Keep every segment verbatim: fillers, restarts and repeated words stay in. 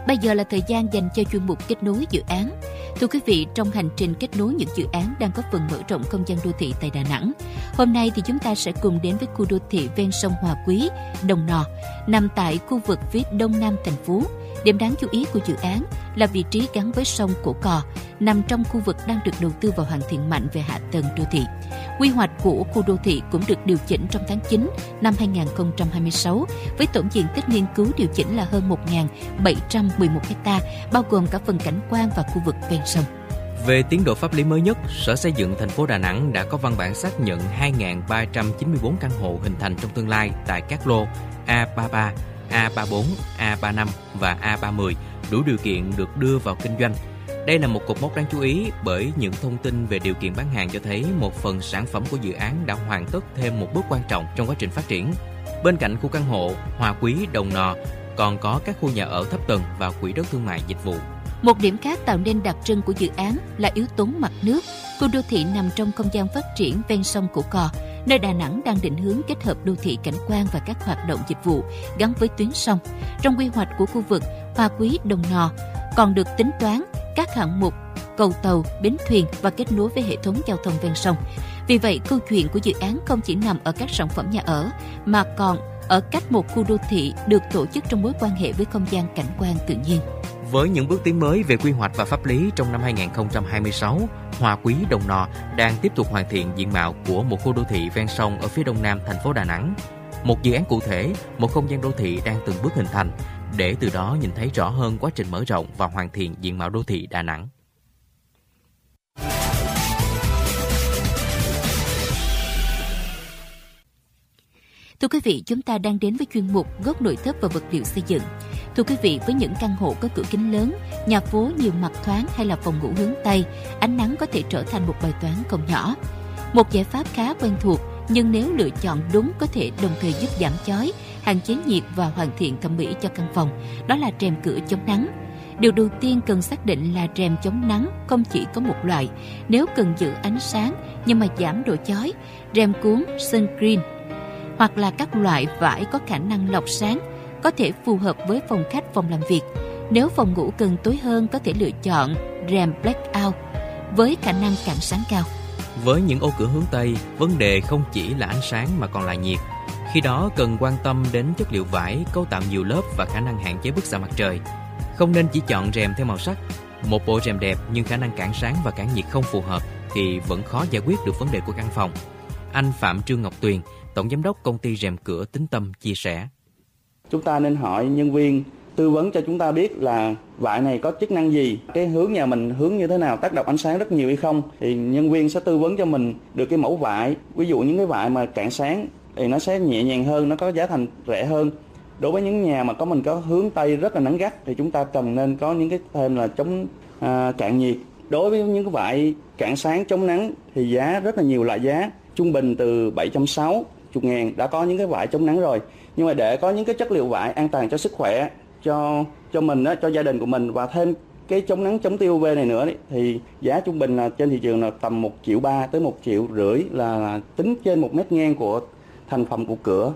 Bây giờ là thời gian dành cho chuyên mục kết nối dự án. Thưa quý vị, trong hành trình kết nối những dự án đang có phần mở rộng không gian đô thị tại Đà Nẵng, hôm nay thì chúng ta sẽ cùng đến với khu đô thị ven sông Hòa Quý, Đồng Nò, nằm tại khu vực phía đông nam thành phố. Điểm đáng chú ý của dự án là vị trí gắn với sông Cổ Cò, nằm trong khu vực đang được đầu tư và hoàn thiện mạnh về hạ tầng đô thị. Quy hoạch của khu đô thị cũng được điều chỉnh trong tháng chín năm hai không hai sáu, với tổng diện tích nghiên cứu điều chỉnh là hơn một nghìn bảy trăm mười một ha, bao gồm cả phần cảnh quan và khu vực ven sông. Về tiến độ pháp lý mới nhất, Sở Xây dựng thành phố Đà Nẵng đã có văn bản xác nhận hai nghìn ba trăm chín mươi tư căn hộ hình thành trong tương lai tại các lô A ba mươi ba, A ba mươi tư, A ba mươi lăm và A ba mươi đủ điều kiện được đưa vào kinh doanh. Đây là một cột mốc đáng chú ý bởi những thông tin về điều kiện bán hàng cho thấy một phần sản phẩm của dự án đã hoàn tất thêm một bước quan trọng trong quá trình phát triển. Bên cạnh khu căn hộ Hòa Quý, Đồng Nò, còn có các khu nhà ở thấp tầng và quỹ đất thương mại dịch vụ. Một điểm khác tạo nên đặc trưng của dự án là yếu tố mặt nước. Khu đô thị nằm trong không gian phát triển ven sông Cổ Cò, nơi Đà Nẵng đang định hướng kết hợp đô thị cảnh quan và các hoạt động dịch vụ gắn với tuyến sông. Trong quy hoạch của khu vực Hòa Quý, Đồng Nò còn được tính toán các hạng mục cầu tàu, bến thuyền và kết nối với hệ thống giao thông ven sông. Vì vậy, câu chuyện của dự án không chỉ nằm ở các sản phẩm nhà ở, mà còn ở cách một khu đô thị được tổ chức trong mối quan hệ với không gian cảnh quan tự nhiên. Với những bước tiến mới về quy hoạch và pháp lý trong năm hai không hai sáu, Hòa Quý, Đồng Nò đang tiếp tục hoàn thiện diện mạo của một khu đô thị ven sông ở phía đông nam thành phố Đà Nẵng. Một dự án cụ thể, một không gian đô thị đang từng bước hình thành, để từ đó nhìn thấy rõ hơn quá trình mở rộng và hoàn thiện diện mạo đô thị Đà Nẵng. Thưa quý vị, chúng ta đang đến với chuyên mục gốc nội thất và vật liệu xây dựng. Thưa quý vị, với những căn hộ có cửa kính lớn, nhà phố nhiều mặt thoáng hay là phòng ngủ hướng Tây, ánh nắng có thể trở thành một bài toán không nhỏ. Một giải pháp khá quen thuộc, nhưng nếu lựa chọn đúng có thể đồng thời giúp giảm chói, hạn chế nhiệt và hoàn thiện thẩm mỹ cho căn phòng, đó là rèm cửa chống nắng. Điều đầu tiên cần xác định là rèm chống nắng không chỉ có một loại. Nếu cần giữ ánh sáng nhưng mà giảm độ chói, rèm cuốn sunscreen hoặc là các loại vải có khả năng lọc sáng có thể phù hợp với phòng khách, phòng làm việc. Nếu phòng ngủ cần tối hơn, có thể lựa chọn rèm blackout với khả năng cản sáng cao. Với những ô cửa hướng Tây, vấn đề không chỉ là ánh sáng mà còn là nhiệt. Khi đó cần quan tâm đến chất liệu vải, cấu tạo nhiều lớp và khả năng hạn chế bức xạ mặt trời. Không nên chỉ chọn rèm theo màu sắc. Một bộ rèm đẹp nhưng khả năng cản sáng và cản nhiệt không phù hợp thì vẫn khó giải quyết được vấn đề của căn phòng. Anh Phạm Trương Ngọc Tuyền, Tổng Giám đốc Công ty Rèm Cửa Tính Tâm chia sẻ. Chúng ta nên hỏi nhân viên tư vấn cho chúng ta biết là vải này có chức năng gì, cái hướng nhà mình hướng như thế nào, tác động ánh sáng rất nhiều hay không. Thì nhân viên sẽ tư vấn cho mình được cái mẫu vải. Ví dụ những cái vải mà cản sáng thì nó sẽ nhẹ nhàng hơn, nó có giá thành rẻ hơn. Đối với những nhà mà có mình có hướng Tây rất là nắng gắt thì chúng ta cần nên có những cái thêm là chống à, cạn nhiệt. Đối với những cái vải cản sáng chống nắng thì giá rất là nhiều loại giá, trung bình từ bảy trăm sáu mươi ngàn đã có những cái vải chống nắng rồi. Nhưng mà để có những cái chất liệu vải an toàn cho sức khỏe, cho cho mình đó, cho gia đình của mình và thêm cái chống nắng chống tia u vê này nữa đấy, thì giá trung bình là trên thị trường là tầm một triệu ba tới một triệu rưỡi là, là tính trên một mét ngang của thành phẩm của cửa.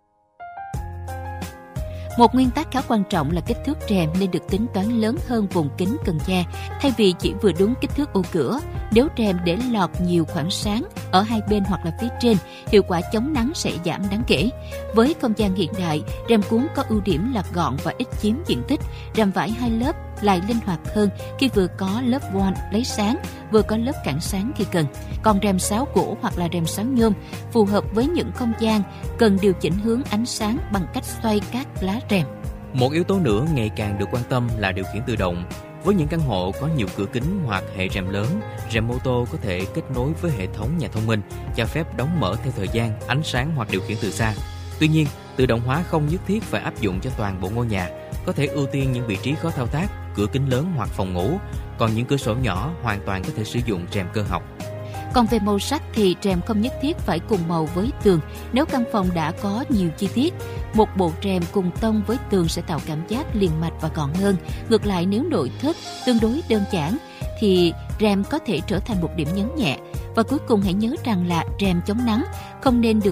Một nguyên tắc khá quan trọng là kích thước rèm nên được tính toán lớn hơn vùng kính cần gia, thay vì chỉ vừa đúng kích thước ô cửa. Nếu rèm để lọt nhiều khoảng sáng ở hai bên hoặc là phía trên, hiệu quả chống nắng sẽ giảm đáng kể. Với không gian hiện đại, rèm cuốn có ưu điểm là gọn và ít chiếm diện tích. Rèm vải hai lớp lại linh hoạt hơn khi vừa có lớp voan lấy sáng, vừa có lớp cản sáng khi cần. Còn rèm sáo gỗ hoặc là rèm sáo nhôm phù hợp với những không gian cần điều chỉnh hướng ánh sáng bằng cách xoay các lá rèm. Một yếu tố nữa ngày càng được quan tâm là điều khiển tự động. Với những căn hộ có nhiều cửa kính hoặc hệ rèm lớn, rèm mô tô có thể kết nối với hệ thống nhà thông minh, cho phép đóng mở theo thời gian, ánh sáng hoặc điều khiển từ xa. Tuy nhiên, tự động hóa không nhất thiết phải áp dụng cho toàn bộ ngôi nhà, có thể ưu tiên những vị trí khó thao tác, cửa kính lớn hoặc phòng ngủ, còn những cửa sổ nhỏ hoàn toàn có thể sử dụng rèm cơ học. Còn về màu sắc thì rèm không nhất thiết phải cùng màu với tường. Nếu căn phòng đã có nhiều chi tiết, một bộ rèm cùng tông với tường sẽ tạo cảm giác liền mạch và gọn hơn. Ngược lại, nếu nội thất tương đối đơn giản thì rèm có thể trở thành một điểm nhấn nhẹ. Và cuối cùng hãy nhớ rằng là rèm chống nắng không nên được